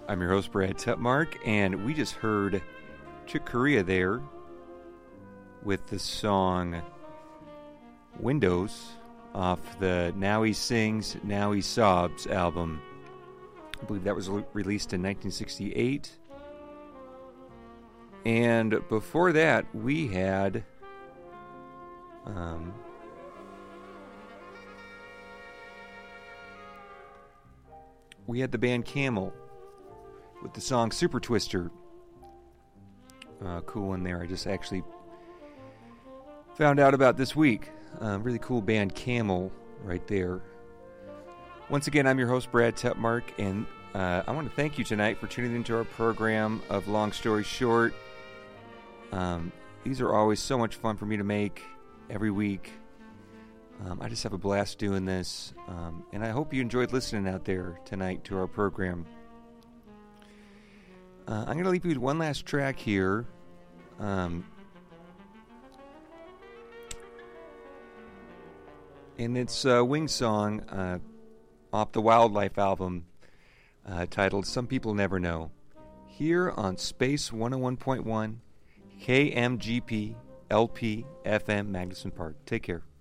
I'm your host, Brad Tupmark, and we just heard Chick Corea there with the song Windows off the Now He Sings, Now He Sobs album. I believe that was released in 1968. And before that, we had the band Camel with the song Super Twister. Cool one there. I just actually found out about this week. Really cool band Camel right there. Once again, I'm your host, Brad Tupmark, and I want to thank you tonight for tuning into our program of Long Story Short. These are always so much fun for me to make every week. I just have a blast doing this, and I hope you enjoyed listening out there tonight to our program. I'm going to leave you with one last track here. And it's a Wing song off the Wildlife album titled Some People Never Know. Here on Space 101.1 KMGP LP FM Magnuson Park. Take care.